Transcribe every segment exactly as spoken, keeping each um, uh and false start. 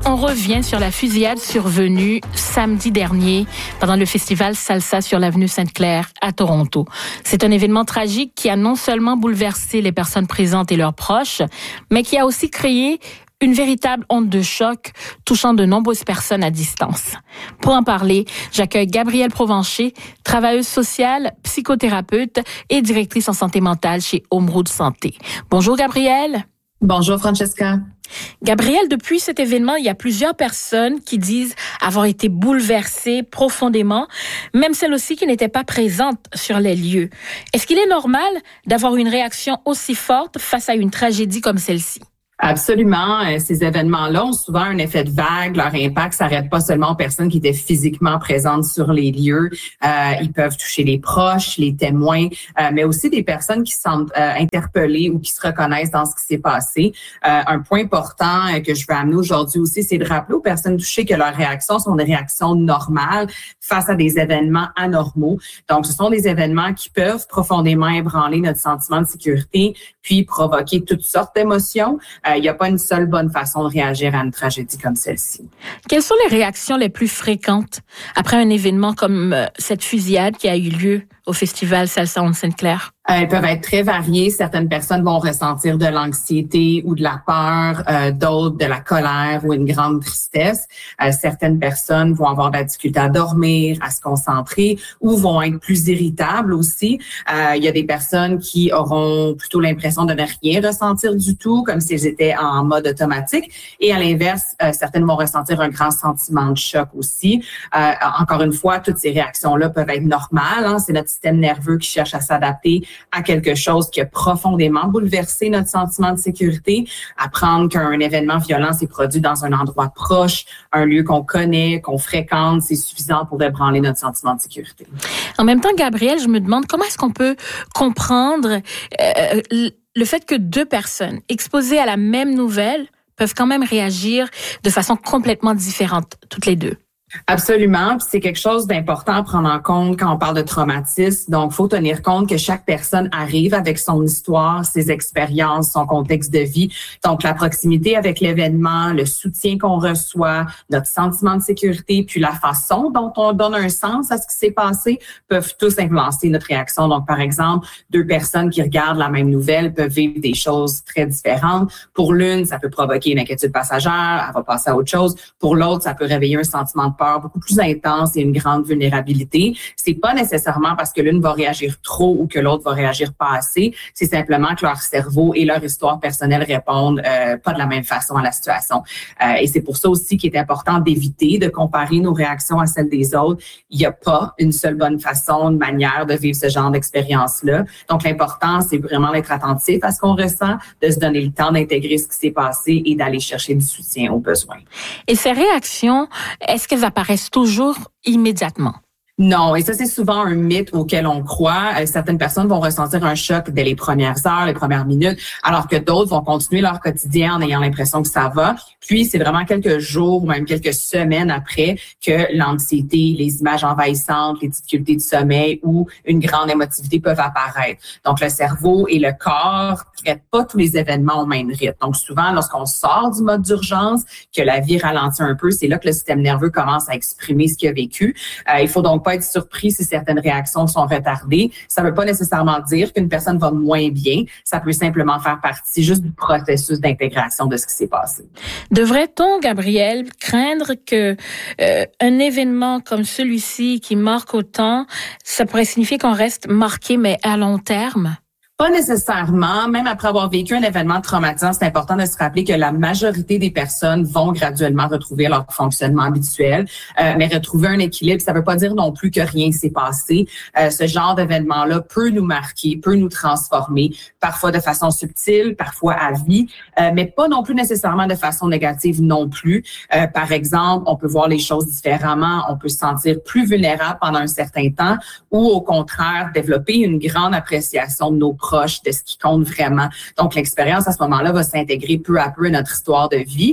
on revient sur la fusillade survenue samedi dernier pendant le festival Salsa sur l'avenue Sainte-Claire à Toronto. C'est un événement tragique qui a non seulement bouleversé les personnes présentes et leurs proches, mais qui a aussi créé une véritable onde de choc touchant de nombreuses personnes à distance. Pour en parler, j'accueille Gabrielle Provencher, travailleuse sociale, psychothérapeute et directrice en santé mentale chez Home Road Santé. Bonjour Gabrielle. Bonjour Francesca. Gabrielle, depuis cet événement, il y a plusieurs personnes qui disent avoir été bouleversées profondément, même celles aussi qui n'étaient pas présentes sur les lieux. Est-ce qu'il est normal d'avoir une réaction aussi forte face à une tragédie comme celle-ci? Absolument. Ces événements-là ont souvent un effet de vague. Leur impact s'arrête pas seulement aux personnes qui étaient physiquement présentes sur les lieux. Euh, ils peuvent toucher les proches, les témoins, euh, mais aussi des personnes qui se sentent euh, interpellées ou qui se reconnaissent dans ce qui s'est passé. Euh, un point important euh, que je veux amener aujourd'hui aussi, c'est de rappeler aux personnes touchées que leurs réactions sont des réactions normales face à des événements anormaux. Donc, ce sont des événements qui peuvent profondément ébranler notre sentiment de sécurité, puis provoquer toutes sortes d'émotions. Il euh, n'y a pas une seule bonne façon de réagir à une tragédie comme celle-ci. Quelles sont les réactions les plus fréquentes après un événement comme euh, cette fusillade qui a eu lieu au festival Salsa on Sainte-Claire? Elles peuvent être très variées. Certaines personnes vont ressentir de l'anxiété ou de la peur, euh, d'autres de la colère ou une grande tristesse. Euh, certaines personnes vont avoir de la difficulté à dormir, à se concentrer ou vont être plus irritables aussi. Euh, il y a des personnes qui auront plutôt l'impression de ne rien ressentir du tout, comme si elles étaient en mode automatique. Et à l'inverse, euh, certaines vont ressentir un grand sentiment de choc aussi. Euh, encore une fois, toutes ces réactions-là peuvent être normales. Hein. C'est notre système nerveux qui cherche à s'adapter à quelque chose qui a profondément bouleversé notre sentiment de sécurité. Apprendre qu'un événement violent s'est produit dans un endroit proche, un lieu qu'on connaît, qu'on fréquente, c'est suffisant pour ébranler notre sentiment de sécurité. En même temps, Gabrielle, je me demande comment est-ce qu'on peut comprendre euh, le fait que deux personnes exposées à la même nouvelle peuvent quand même réagir de façon complètement différente, toutes les deux. Absolument, puis c'est quelque chose d'important à prendre en compte quand on parle de traumatisme. Donc, il faut tenir compte que chaque personne arrive avec son histoire, ses expériences, son contexte de vie. Donc, la proximité avec l'événement, le soutien qu'on reçoit, notre sentiment de sécurité, puis la façon dont on donne un sens à ce qui s'est passé peuvent tous influencer notre réaction. Donc, par exemple, deux personnes qui regardent la même nouvelle peuvent vivre des choses très différentes. Pour l'une, ça peut provoquer une inquiétude passagère, elle va passer à autre chose. Pour l'autre, ça peut réveiller un sentiment de peur beaucoup plus intense et une grande vulnérabilité. C'est pas nécessairement parce que l'une va réagir trop ou que l'autre va réagir pas assez. C'est simplement que leur cerveau et leur histoire personnelle répondent euh, pas de la même façon à la situation. Euh, et c'est pour ça aussi qu'il est important d'éviter de comparer nos réactions à celles des autres. Il n'y a pas une seule bonne façon, une manière de vivre ce genre d'expérience-là. Donc, l'important, c'est vraiment d'être attentif à ce qu'on ressent, de se donner le temps d'intégrer ce qui s'est passé et d'aller chercher du soutien aux besoins. Et ces réactions, est-ce qu'elles apparaissent toujours immédiatement? Non, et ça, c'est souvent un mythe auquel on croit. Euh, certaines personnes vont ressentir un choc dès les premières heures, les premières minutes, alors que d'autres vont continuer leur quotidien en ayant l'impression que ça va. Puis, c'est vraiment quelques jours ou même quelques semaines après que l'anxiété, les images envahissantes, les difficultés de sommeil ou une grande émotivité peuvent apparaître. Donc, le cerveau et le corps ne traitent pas tous les événements au même rythme. Donc, souvent, lorsqu'on sort du mode d'urgence, que la vie ralentit un peu, c'est là que le système nerveux commence à exprimer ce qu'il a vécu. Euh, il faut donc pas être surpris si certaines réactions sont retardées. Ça ne veut pas nécessairement dire qu'une personne va moins bien. Ça peut simplement faire partie juste du processus d'intégration de ce qui s'est passé. Devrait-on, Gabrielle, craindre que euh, un événement comme celui-ci qui marque autant, ça pourrait signifier qu'on reste marqué, mais à long terme? Pas nécessairement. Même après avoir vécu un événement traumatisant, c'est important de se rappeler que la majorité des personnes vont graduellement retrouver leur fonctionnement habituel. Euh, mais retrouver un équilibre, ça ne veut pas dire non plus que rien s'est passé. Euh, ce genre d'événement-là peut nous marquer, peut nous transformer, parfois de façon subtile, parfois à vie, euh, mais pas non plus nécessairement de façon négative non plus. Euh, par exemple, on peut voir les choses différemment, on peut se sentir plus vulnérable pendant un certain temps ou au contraire développer une grande appréciation de nos proches, de ce qui compte vraiment. Donc, l'expérience à ce moment-là va s'intégrer peu à peu à notre histoire de vie.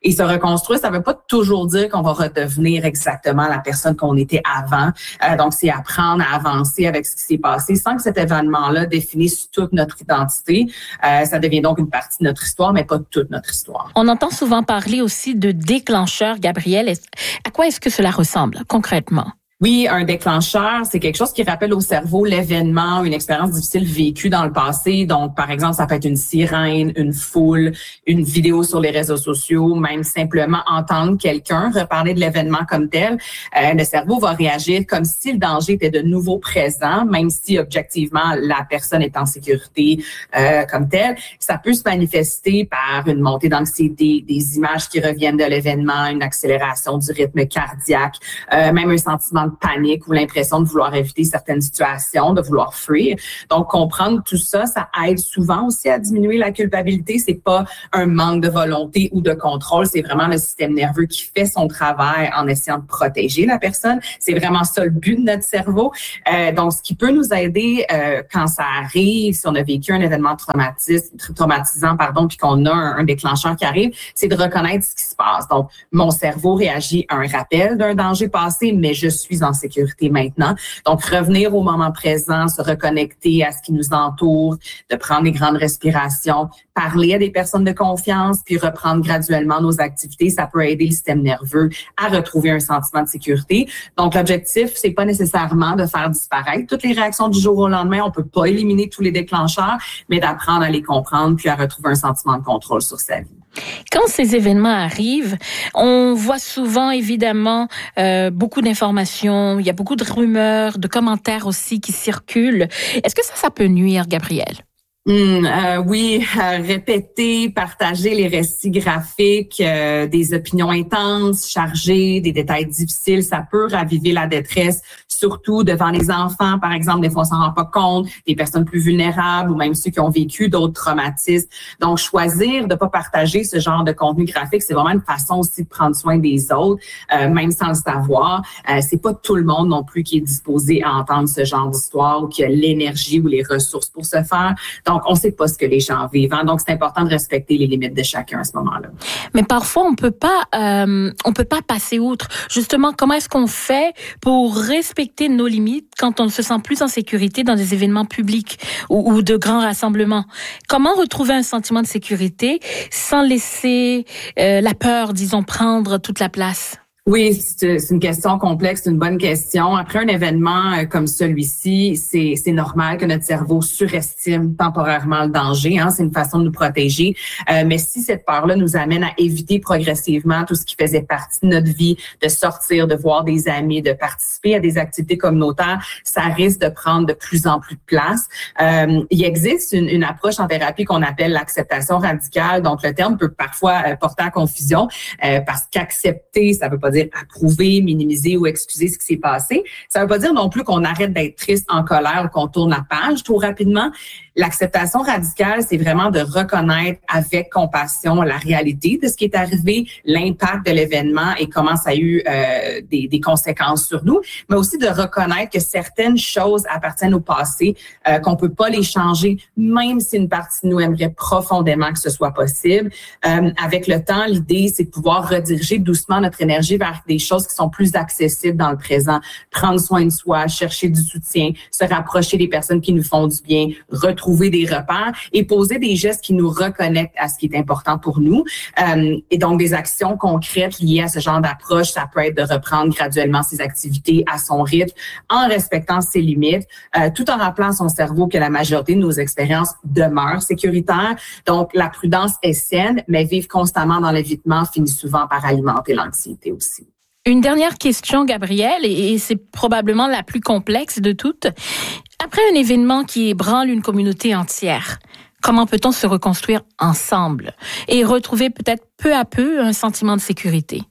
Et se reconstruire, ça ne veut pas toujours dire qu'on va redevenir exactement la personne qu'on était avant. Euh, donc, c'est apprendre à avancer avec ce qui s'est passé sans que cet événement-là définisse toute notre identité. Euh, ça devient donc une partie de notre histoire, mais pas toute notre histoire. On entend souvent parler aussi de déclencheur, Gabrielle. À quoi est-ce que cela ressemble concrètement? Oui, un déclencheur, c'est quelque chose qui rappelle au cerveau l'événement, une expérience difficile vécue dans le passé. Donc, par exemple, ça peut être une sirène, une foule, une vidéo sur les réseaux sociaux, même simplement entendre quelqu'un reparler de l'événement comme tel. Euh, le cerveau va réagir comme si le danger était de nouveau présent, même si objectivement la personne est en sécurité euh, comme telle. Ça peut se manifester par une montée d'anxiété, des images qui reviennent de l'événement, une accélération du rythme cardiaque, euh, même un sentiment de panique ou l'impression de vouloir éviter certaines situations, de vouloir fuir. Donc, comprendre tout ça, ça aide souvent aussi à diminuer la culpabilité. C'est pas un manque de volonté ou de contrôle, c'est vraiment le système nerveux qui fait son travail en essayant de protéger la personne. C'est vraiment ça le but de notre cerveau. Euh, donc, ce qui peut nous aider euh, quand ça arrive, si on a vécu un événement traumatisme, traumatisant, pardon, puis qu'on a un, un déclencheur qui arrive, c'est de reconnaître ce qui se passe. Donc, mon cerveau réagit à un rappel d'un danger passé, mais je suis en sécurité maintenant. Donc, revenir au moment présent, se reconnecter à ce qui nous entoure, de prendre des grandes respirations, parler à des personnes de confiance, puis reprendre graduellement nos activités, ça peut aider le système nerveux à retrouver un sentiment de sécurité. Donc, l'objectif, c'est pas nécessairement de faire disparaître toutes les réactions du jour au lendemain. On peut pas éliminer tous les déclencheurs, mais d'apprendre à les comprendre puis à retrouver un sentiment de contrôle sur sa vie. Quand ces événements arrivent, on voit souvent, évidemment, euh, beaucoup d'informations. Il y a beaucoup de rumeurs, de commentaires aussi qui circulent. Est-ce que ça, ça peut nuire, Gabrielle? Mmh, euh, oui, euh, répéter, partager les récits graphiques, euh, des opinions intenses, chargées, des détails difficiles, ça peut raviver la détresse, surtout devant les enfants, par exemple, des fois on s'en rend pas compte, des personnes plus vulnérables ou même ceux qui ont vécu d'autres traumatismes. Donc, choisir de pas partager ce genre de contenu graphique, c'est vraiment une façon aussi de prendre soin des autres, euh, même sans le savoir. Euh, c'est pas tout le monde non plus qui est disposé à entendre ce genre d'histoire ou qui a l'énergie ou les ressources pour se faire. Donc, on ne sait pas ce que les gens vivent. Hein? Donc, c'est important de respecter les limites de chacun à ce moment-là. Mais parfois, on peut pas, euh, on peut pas passer outre. Justement, comment est-ce qu'on fait pour respecter nos limites quand on se sent plus en sécurité dans des événements publics ou, ou de grands rassemblements? Comment retrouver un sentiment de sécurité sans laisser euh, la peur, disons, prendre toute la place? Oui, c'est une question complexe, c'est une bonne question. Après un événement comme celui-ci, c'est c'est normal que notre cerveau surestime temporairement le danger. Hein, c'est une façon de nous protéger. Euh, mais si cette peur-là nous amène à éviter progressivement tout ce qui faisait partie de notre vie, de sortir, de voir des amis, de participer à des activités communautaires, ça risque de prendre de plus en plus de place. Euh, il existe une, une approche en thérapie qu'on appelle l'acceptation radicale. Donc, le terme peut parfois euh, porter à confusion euh, parce qu'accepter, ça veut pas dire approuver, minimiser ou excuser ce qui s'est passé. Ça veut pas dire non plus qu'on arrête d'être triste, en colère ou qu'on tourne la page trop rapidement. L'acceptation radicale, c'est vraiment de reconnaître avec compassion la réalité de ce qui est arrivé, l'impact de l'événement et comment ça a eu euh, des, des conséquences sur nous, mais aussi de reconnaître que certaines choses appartiennent au passé, euh, qu'on peut pas les changer, même si une partie de nous aimerait profondément que ce soit possible. Euh, avec le temps, l'idée, c'est de pouvoir rediriger doucement notre énergie vers des choses qui sont plus accessibles dans le présent, prendre soin de soi, chercher du soutien, se rapprocher des personnes qui nous font du bien, retrouver trouver des repères et poser des gestes qui nous reconnectent à ce qui est important pour nous. Euh, et donc, des actions concrètes liées à ce genre d'approche, ça peut être de reprendre graduellement ses activités à son rythme, en respectant ses limites, euh, tout en rappelant à son cerveau que la majorité de nos expériences demeurent sécuritaires. Donc, la prudence est saine, mais vivre constamment dans l'évitement finit souvent par alimenter l'anxiété aussi. Une dernière question, Gabrielle, et c'est probablement la plus complexe de toutes. Après un événement qui ébranle une communauté entière, comment peut-on se reconstruire ensemble et retrouver peut-être peu à peu un sentiment de sécurité?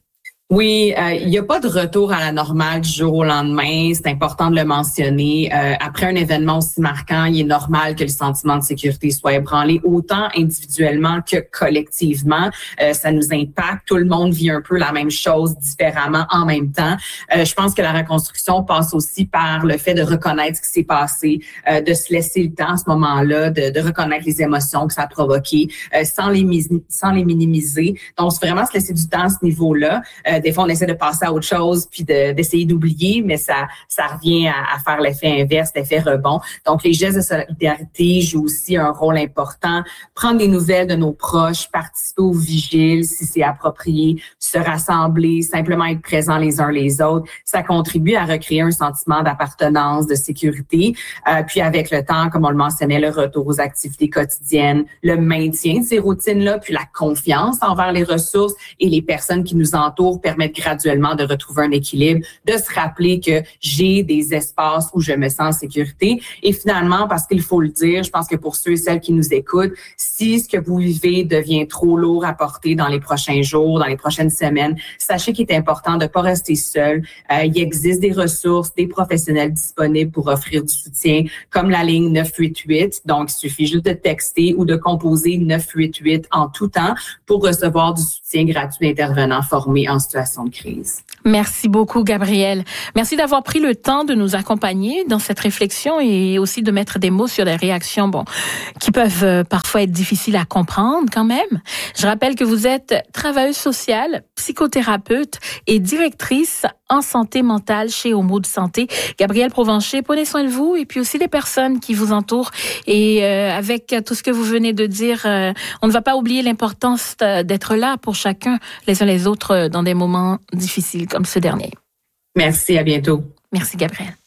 Oui, euh, il n'y a pas de retour à la normale du jour au lendemain. C'est important de le mentionner. Euh, après un événement aussi marquant, il est normal que le sentiment de sécurité soit ébranlé, autant individuellement que collectivement. Euh, ça nous impacte. Tout le monde vit un peu la même chose différemment en même temps. Euh, je pense que la reconstruction passe aussi par le fait de reconnaître ce qui s'est passé, euh, de se laisser le temps à ce moment-là, de, de reconnaître les émotions que ça a provoquées, euh, sans les sans les minimiser. Donc, c'est vraiment se laisser du temps à ce niveau-là. Euh, Des fois, on essaie de passer à autre chose puis de, d'essayer d'oublier, mais ça, ça revient à, à faire l'effet inverse, l'effet rebond. Donc, les gestes de solidarité jouent aussi un rôle important. Prendre des nouvelles de nos proches, participer aux vigiles si c'est approprié, se rassembler, simplement être présents les uns les autres, ça contribue à recréer un sentiment d'appartenance, de sécurité. Euh, puis avec le temps, comme on le mentionnait, le retour aux activités quotidiennes, le maintien de ces routines-là, puis la confiance envers les ressources et les personnes qui nous entourent permettre graduellement de retrouver un équilibre, de se rappeler que j'ai des espaces où je me sens en sécurité. Et finalement, parce qu'il faut le dire, je pense que pour ceux et celles qui nous écoutent, si ce que vous vivez devient trop lourd à porter dans les prochains jours, dans les prochaines semaines, sachez qu'il est important de ne pas rester seul. Euh, il existe des ressources, des professionnels disponibles pour offrir du soutien, comme la ligne neuf huit huit. Donc, il suffit juste de texter ou de composer neuf huit huit en tout temps pour recevoir du soutien gratuit d'intervenants formés en situation de crise. Merci beaucoup, Gabrielle. Merci d'avoir pris le temps de nous accompagner dans cette réflexion et aussi de mettre des mots sur des réactions, bon, qui peuvent euh, parfois être difficiles à comprendre quand même. Je rappelle que vous êtes travailleuse sociale, psychothérapeute et directrice en santé mentale chez Homo de Santé. Gabrielle Provencher, prenez soin de vous et puis aussi des personnes qui vous entourent. Et euh, avec tout ce que vous venez de dire, euh, on ne va pas oublier l'importance d'être là pour chacun, les uns les autres, dans des moments difficiles comme ce dernier. Merci, à bientôt. Merci, Gabrielle.